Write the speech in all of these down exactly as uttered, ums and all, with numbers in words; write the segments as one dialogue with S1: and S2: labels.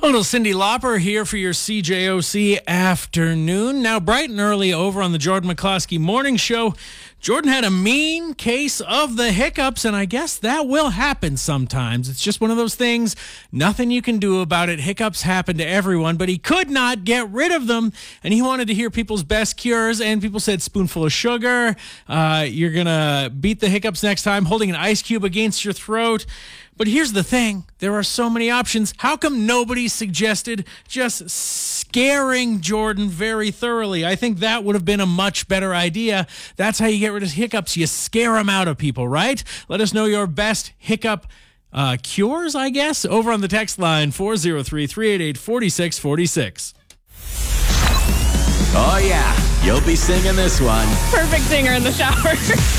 S1: Little Cyndi Lauper here for your C J O C afternoon. Now, bright and early over on the Jordan McCloskey Morning Show, Jordan had a mean case of the hiccups, and I guess that will happen sometimes. It's just one of those things, nothing you can do about it. Hiccups happen to everyone, but he could not get rid of them, and he wanted to hear people's best cures, and people said spoonful of sugar, uh, you're going to beat the hiccups next time, holding an ice cube against your throat. But here's the thing, there are so many options. How come nobody suggested just scaring Jordan very thoroughly? I think that would have been a much better idea. That's how you get rid of hiccups. You scare them out of people, right? Let us know your best hiccup uh, cures, I guess, over on the text line four oh three, three eight eight, four six four six.
S2: Oh, yeah, you'll be singing this one.
S3: Perfect singer in the shower.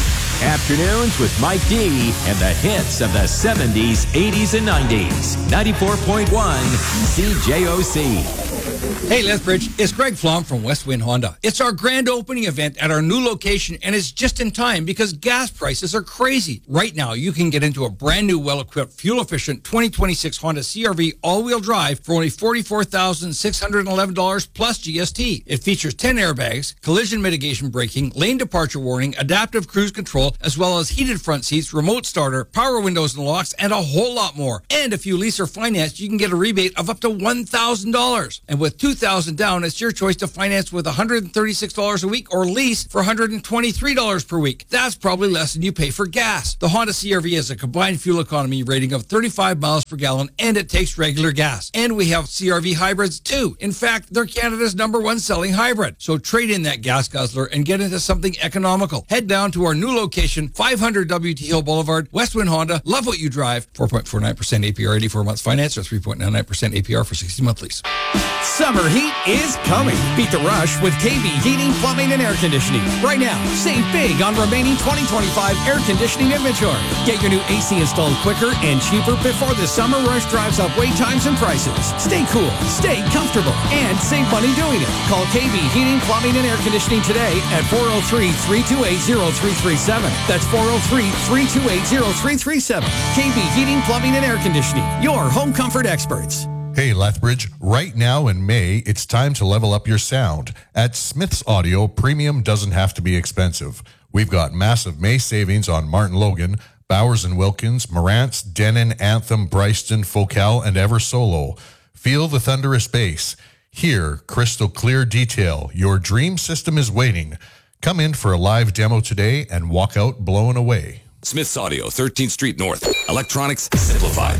S2: Afternoons with Mike D and the hits of the seventies, eighties, and nineties. ninety-four point one C J O C.
S4: Hey, Lethbridge, it's Greg Flom from West Wind Honda. It's our grand opening event at our new location, and it's just in time because gas prices are crazy. Right now, you can get into a brand new, well-equipped, fuel-efficient twenty twenty-six Honda C R V all-wheel drive for only forty-four thousand six hundred eleven dollars plus G S T. It features ten airbags, collision mitigation braking, lane departure warning, adaptive cruise control, as well as heated front seats, remote starter, power windows and locks, and a whole lot more. And if you lease or finance, you can get a rebate of up to one thousand dollars. And with two thousand dollars down, it's your choice to finance with one hundred thirty-six dollars a week or lease for one hundred twenty-three dollars per week. That's probably less than you pay for gas. The Honda C R V has a combined fuel economy rating of thirty-five miles per gallon, and it takes regular gas. And we have C R V hybrids too. In fact, they're Canada's number one selling hybrid. So trade in that gas guzzler and get into something economical. Head down to our new location, five hundred W T Hill Boulevard, West Wind Honda. Love what you drive. four point four nine percent A P R, eighty-four months finance, or three point nine nine percent A P R for sixty month lease.
S5: Summer heat is coming. Beat the rush with K B Heating, Plumbing, and Air Conditioning. Right now, save big on remaining twenty twenty-five air conditioning inventory. Get your new A C installed quicker and cheaper before the summer rush drives up wait times and prices. Stay cool, stay comfortable, and save money doing it. Call K B Heating, Plumbing, and Air Conditioning today at four oh three, three two eight, oh three three seven. That's four oh three, three two eight, oh three three seven. K B Heating, Plumbing, and Air Conditioning, your home comfort experts.
S6: Hey, Lethbridge, right now in May, it's time to level up your sound. At Smith's Audio, premium doesn't have to be expensive. We've got massive May savings on Martin Logan, Bowers and Wilkins, Marantz, Denon, Anthem, Bryston, Focal, and Ever Solo. Feel the thunderous bass. Hear crystal clear detail. Your dream system is waiting. Come in for a live demo today and walk out blown away.
S7: Smith's Audio, thirteenth Street North. Electronics simplified.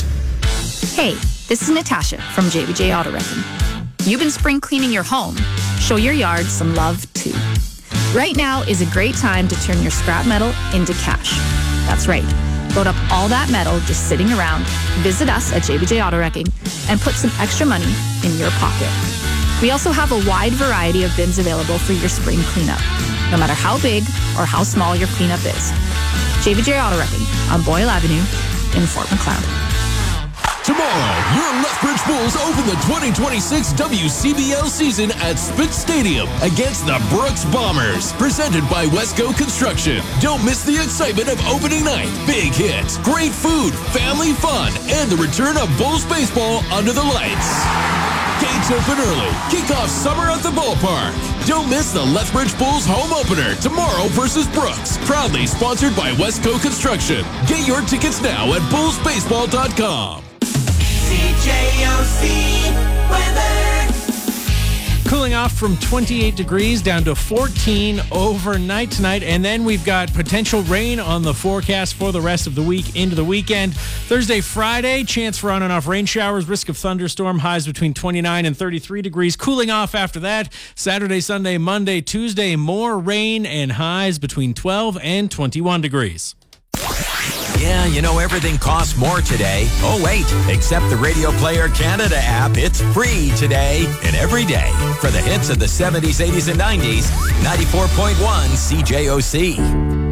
S8: Hey, this is Natasha from J B J Auto Wrecking. You've been spring cleaning your home. Show your yard some love, too. Right now is a great time to turn your scrap metal into cash. That's right. Load up all that metal just sitting around, visit us at J B J Auto Wrecking, and put some extra money in your pocket. We also have a wide variety of bins available for your spring cleanup, no matter how big or how small your cleanup is. J B J Auto Wrecking on Boyle Avenue in Fort McLeod.
S9: Tomorrow, your Lethbridge Bulls open the twenty twenty-six W C B L season at Spitz Stadium against the Brooks Bombers. Presented by Wesco Construction. Don't miss the excitement of opening night. Big hits, great food, family fun, and the return of Bulls baseball under the lights. Gates open early. Kick off summer at the ballpark. Don't miss the Lethbridge Bulls home opener tomorrow versus Brooks. Proudly sponsored by Wesco Construction. Get your tickets now at bulls baseball dot com.
S10: C J O C weather.
S1: Cooling off from twenty-eight degrees down to fourteen overnight tonight. And then we've got potential rain on the forecast for the rest of the week into the weekend. Thursday, Friday, chance for on and off rain showers, risk of thunderstorm, highs between twenty-nine and thirty-three degrees. Cooling off after that. Saturday, Sunday, Monday, Tuesday, more rain and highs between twelve and twenty-one degrees.
S2: Yeah, you know, everything costs more today. Oh, wait, except the Radio Player Canada app. It's free today and every day. For the hits of the seventies, eighties, and nineties, ninety-four point one C J O C.